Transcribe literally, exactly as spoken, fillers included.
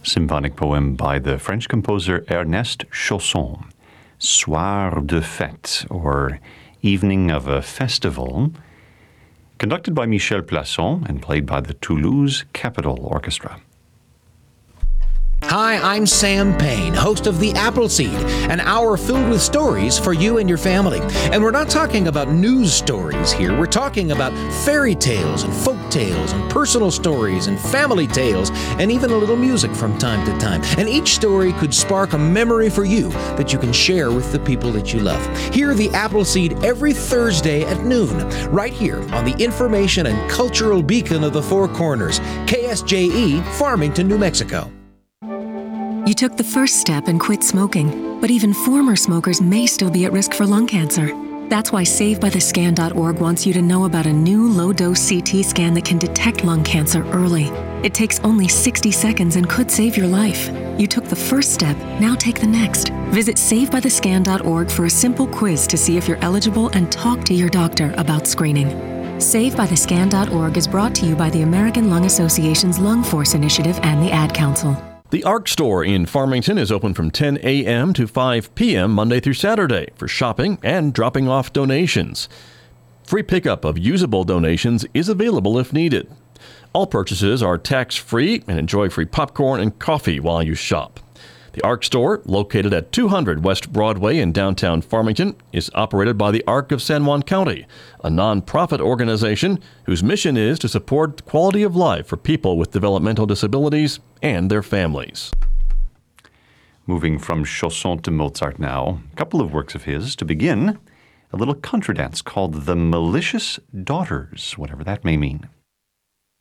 Symphonic poem by the French composer Ernest Chausson, Soir de Fête, or Evening of a Festival, conducted by Michel Plasson and played by the Toulouse Capitol Orchestra. Hi, I'm Sam Payne, host of The Appleseed, an hour filled with stories for you and your family. And we're not talking about news stories here. We're talking about fairy tales and folk tales and personal stories and family tales and even a little music from time to time. And each story could spark a memory for you that you can share with the people that you love. Hear The Appleseed every Thursday at noon, right here on the information and cultural beacon of the Four Corners, K S J E, Farmington, New Mexico. You took the first step and quit smoking, but even former smokers may still be at risk for lung cancer. That's why Save By The Scan dot org wants you to know about a new low-dose C T scan that can detect lung cancer early. It takes only sixty seconds and could save your life. You took the first step, now take the next. Visit Save By The Scan dot org for a simple quiz to see if you're eligible and talk to your doctor about screening. Save By The Scan dot org is brought to you by the American Lung Association's Lung Force Initiative and the Ad Council. The ARC store in Farmington is open from ten a.m. to five p.m. Monday through Saturday for shopping and dropping off donations. Free pickup of usable donations is available if needed. All purchases are tax-free and enjoy free popcorn and coffee while you shop. The ARC store, located at two hundred West Broadway in downtown Farmington, is operated by the ARC of San Juan County, a nonprofit organization whose mission is to support the quality of life for people with developmental disabilities and their families. Moving from Chausson to Mozart now, a couple of works of his. To begin, a little contra dance called The Malicious Daughters, whatever that may mean.